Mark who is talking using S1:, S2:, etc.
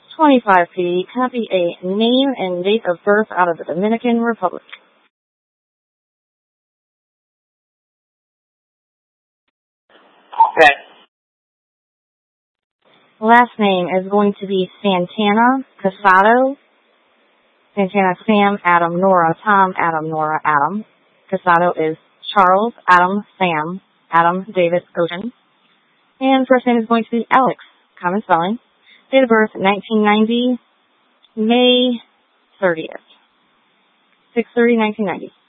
S1: 25P. Copy a name and date of birth out of the Dominican Republic.
S2: Okay.
S1: Last name is going to be Santana Casado. Santana, Sam, Adam, Nora, Tom, Adam, Nora, Adam. Casado is Charles, Adam, Sam, Adam, David, Ocean. And first name is going to be Alex, common spelling. Date of birth, 1990, May 30th. 6/30/1990.